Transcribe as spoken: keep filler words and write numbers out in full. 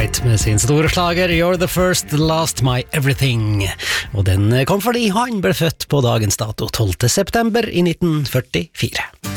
White med sin store slager You're the first, last, my everything. Og den kom fordi han ble født på dagens dato tolvte september i nitten førtifire.